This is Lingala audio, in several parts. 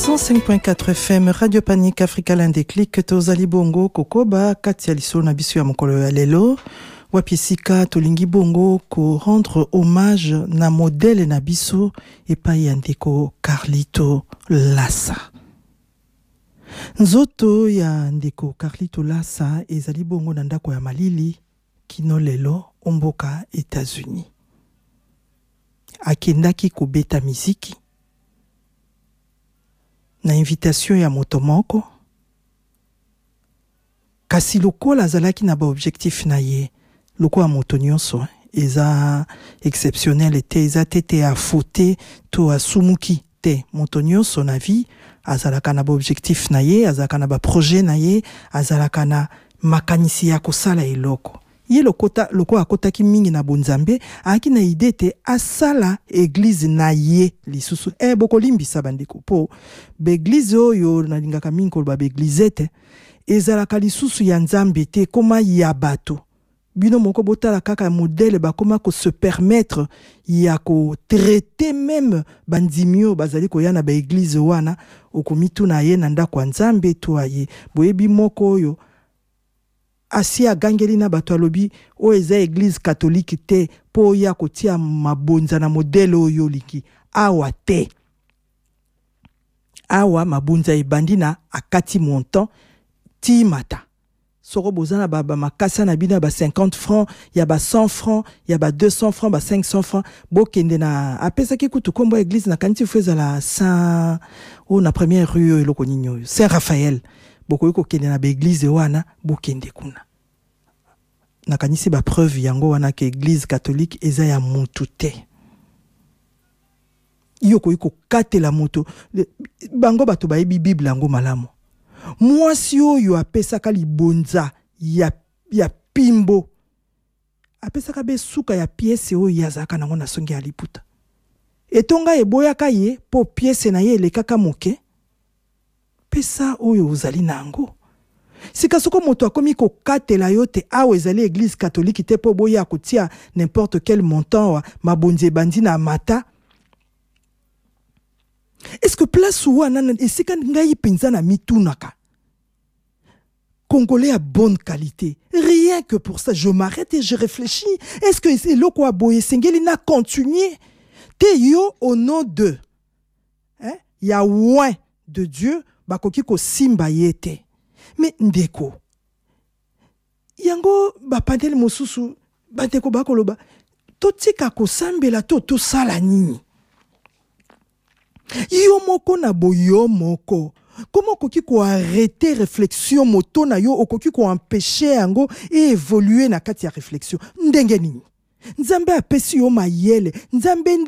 105.4 FM Radio Panique Africa L'Indéclic tozali bongo kokoba kati ya liso na biso ya mokolo ya lelo wapisika tolingi bongo ko rendre hommage na modèle na biso epai ya ndeko Carlito Lassa. Nzoto ya ndeko Carlito Lassa ezali bongo na ndako ya malili kino lelo omboka États-Unis. Akendaki kobeta miziki na invitation ya moto moko kasi lokola azalaki na ba objectif na ye lokola moto nyonso eza exceptionnel te eza tete a faute to asumuki te moto nyonso na vie azalaka na ba objectif na ye azalaka na ba projet na ye azalaka na makanisi ya kosala eloko ye lokola akotaki mingi na bonzambe aki na ide te asala église na ye lisusu bokolimbisa bandeko po beglise oyo nalingaka mingi koloba beglise te ezalaka lisusu ya nzambe te koma ya bato bino moko botala kaka modèle bakoma ko se permettre ya ko traiter même bandimio bazali ko yana ba église wana okomitu na ye na ndako nzambe to aye boyebi moko oyo asi agangeli na bato alobi o eza église catholique te po ya kotia mabonza na modèle oyo liki awa te awa mabonza ebandi na akati montant ti mata soko bozana ba makasa na bina ba 50 francs ya ba 100 francs ya ba 200 francs ba 500 francs bokende na apesa ki kutu kombo église na kanti feza la Saint na première rue eloko ninyo Saint Raphaël bokoyiko kende na ba église wana bokende kuna nakanisi ba preuve yango wana ke église catholique eza ya mutu te yokoyiko katela mutu bango bato bayebi bible yango malamu mwasi oyo apesaka libonza ya pimbo apesaka besuka ya piese oyo yazaka nango na songi ya liputa etonga eboyaka ye po piese na ye elekaka moke pesa oyo uzali nango sika soko moto akomi ko katela yo te awa ezali église catholique te po boya kotia n'importe quel montant mabonze bandi na mata. Est-ce que place wana esika ngai penza na mitunaka Congolais à bonne qualité. Rien que pour ça, je m'arrête et je réfléchis. Est-ce que c'est le quoi boye sengeli na continuer te yo au nom de ya ouin de Dieu bakoki ko simba yete. Mais ndeko yango bapandeli mosusu bandeko bakoloba totika kosambela to sala nini yo moko na boyo moko comment koki ko arrêter réflexion moto na yo okoki ko empêcher yango et évoluer na kati ya réflexion ndenge nini nzambe apesi yo mayele nzambe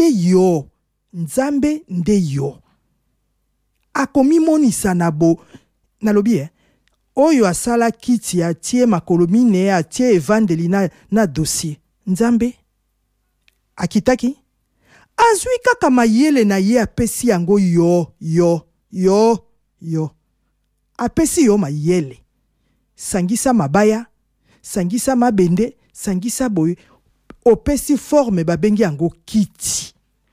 nde yo akomi monisa na bo nalobi oyo asala kiti atie makolomine atie evandeli na dossier nzambe akitaki azwi kaka mayele na ye apesi yango yo apesi yo mayele sangisa mabaya sangisa mabende sangisa boye opesi forme babengi yango kiti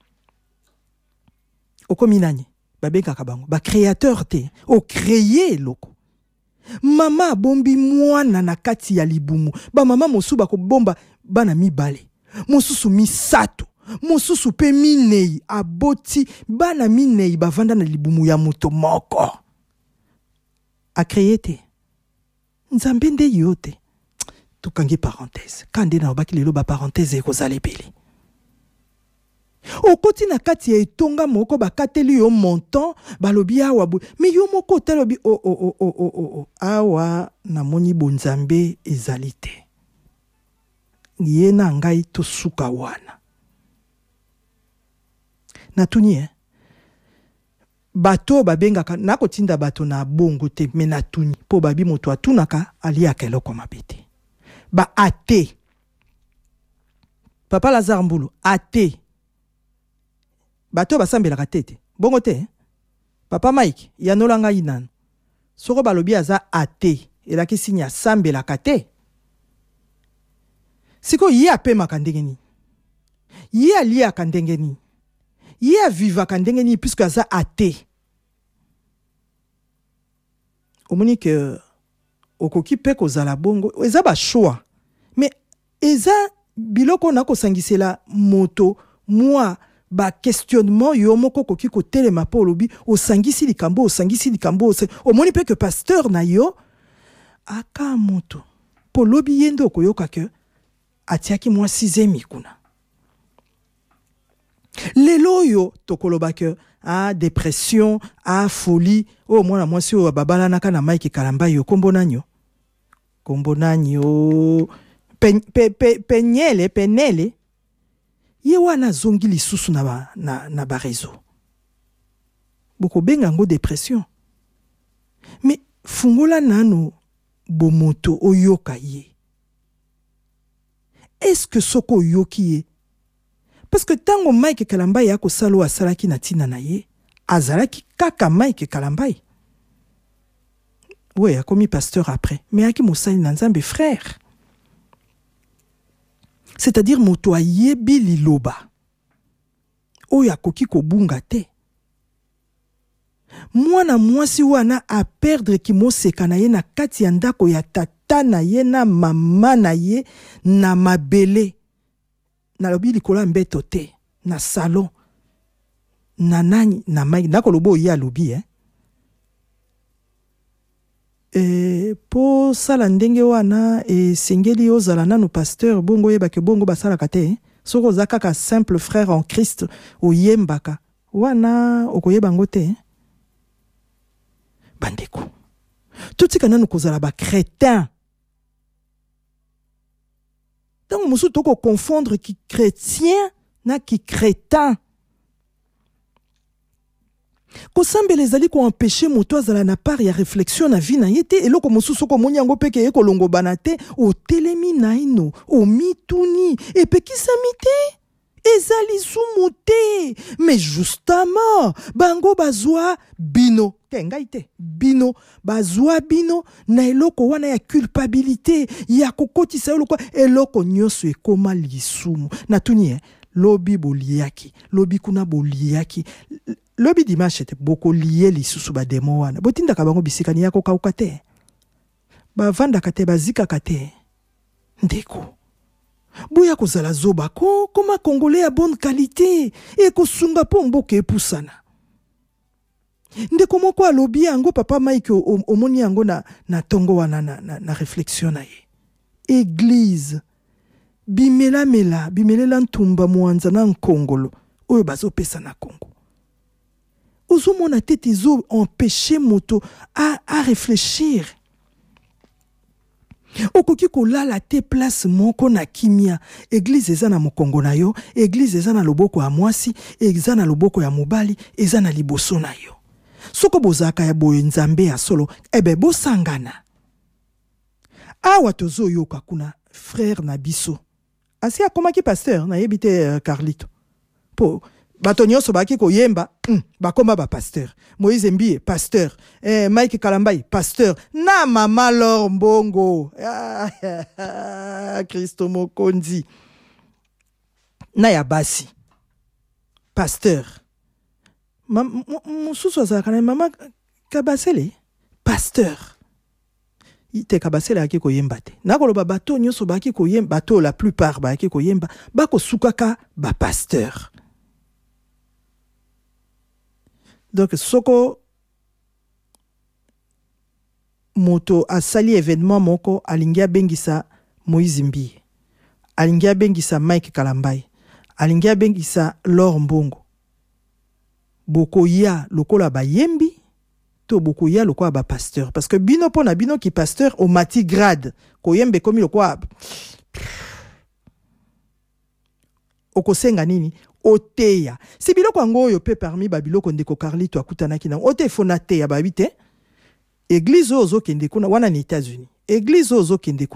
okomi nani babengaka bango ba créateur te o créer loko mama bombi mwana na kati ya libumu ba mama mosuba ko bomba bana mibale mosusu misato mosusu pe minei aboti bana minei bavanda na libumu ya moto moko a créé te nzambe nde yote tukangi parenthèse kande na obaki lelo ba parenthèse ekozala ebele okoti na kati ya etonga moko bakateli yo montant balobi awa mais yo moko talobi awa na moni bonzambe ezali te ye na ngai to suka wana natuni bato babengaka nakotinda bato na bongo te me natuni po babi moto atunaka ali akeloko mabete ba ate papa Lazare Mbulu ate bato basambelaka tete bongo te papa Mike yanolanga inano soko balobi aza ate elaki sinya sambelaka te siko ye apemaka ndenge nini ye aliaka ndenge nini ye avivaka ndenge nini puisque aza ate omoni que okoki pe kozala bongo eza ba choix mais eza biloko na kosangisela moto moi ba questionnement yo moko koki ko telema po lobi osangisi likambo omoni pe que pasteur na yo aka moto po lobi yendo koyoka ke atiaki moi 6e kuna lelo yo tokoloba ke dépression folie mwana mwasi o babala naka na Mike Kalamba yo kombo nanyo penele ye wana zongi lisusu na ba réseau boko benga ngo dépression mais fungola nano bomoto oyoka ye est-ce que soko yoki ye parce que tango Mike Kalamba ya ko salo asalaki na tina na ye azalaki kaka Mike Kalamba a commis pasteur après mais aki mosali na Nzambe frère c'est-à-dire moto ayebi liloba oyo akoki kobunga te mwana mwasi wana a perdre ki moseka na ye na kati ya ndako ya tata na ye na mama na ye na mabele na lobi likola mbeto te na salon na nani na mai na kolobo ya lobi po sala ndenge wana sengeli ozala nanu pasteur bongo yebake bongo basalaka te soko zakaka simple frère en Christ oyembaka wana okoyeba ngo te bandeko totika nanu kozala ba crétin donc musu toko confondre ki chrétien na ki crétin kosambela ezali ko empêcher moto azala na part ya réflexion na vie na ye te eloko mosusu ko moni yango peke ye kolongo bana te otelemi naino omituni epekisami te ezali sumu te mais justement bango bazwa bino te ngai te bino bazwa bino na eloko wana ya culpabilité ya kokotisa eloko eloko nyonso ekoma lisumu na tuni lobi boliaki lobi kuna boliaki lobi dimanche te boko lié lisusu ba demo wana botindaka bango bisikani yako kauka te bavandaka te bazikaka te ndeko boya kozala zoba koma congolais ya bonne qualité ekosunga po mboka epusana ndeko moko alobi yango papa Mike omoni yango na tongo wana na réflexion na ye église bimelela ntumba mwanza na nkongolo oyo bazopesa na Congo ozomona tete zo empêcher moto à réfléchir okoki kolala te place moko na kimia église eza na mokongo na yo église eza na loboko ya mwasi eza na loboko ya mobali eza na liboso na yo soko bozaka ya boye Nzambe ya solo bosangana awa tozo yoka kuna frère na biso asi akomaki pasteur na yebite Carlito po bato nyonso baki koyemba bakoma ba pasteur Moïse Mbie pasteur Mike Kalambai pasteur na mama Laure Mbongo Christo Mokonzi na ya basi pasteur mususu azalaka na mama Kabasele pasteur ite Kabasele aki koyemba te nakoloba bato nyonso baki koyemba bato la plupart baki koyemba bako sukaka ba pasteur. Donc, soko moto asali événement moko alingia bengisa Moïse Mbie, alingia bengisa Mike Kalambai, alingia bengisa Laure Mbongo. Boko ya lokola bayembi, to boko ya lokola ba pasteur. Parce que bino pona bino ki pasteur au mati grade, koyembe komi lokola okosenga nini? Oteya. Si biloko yango oyo pe parmi babiloko ndeko Carlito akutanaki na ote fonate ya babite église ozo kende kuna wana ni États-Unis église ozo kende